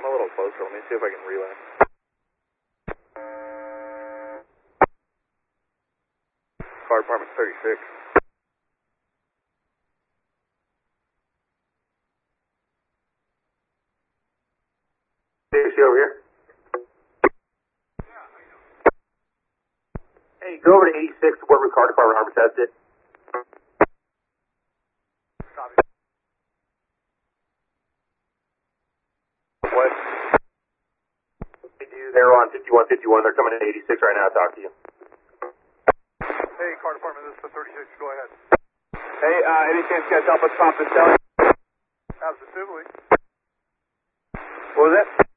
I'm a little closer. Let me see if I can relay. Fire Department 36. Over here. Hey, go over to 86 to Port Ricard Department, Harbor Tested. Copy. What? They're on 5151. They're coming to 86 right now to talk to you. Hey, Car Department, this is the 36. Go ahead. Hey, any chance you guys help us stop this telly? Absolutely. What was that?